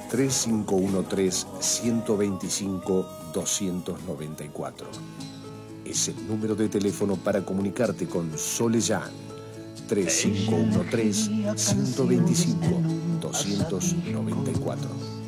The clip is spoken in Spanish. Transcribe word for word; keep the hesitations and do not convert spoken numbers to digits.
tres cinco uno tres, uno dos cinco, dos nueve cuatro. Es el número de teléfono para comunicarte con Sole Jan. tres cinco uno tres, uno dos cinco, dos nueve cuatro.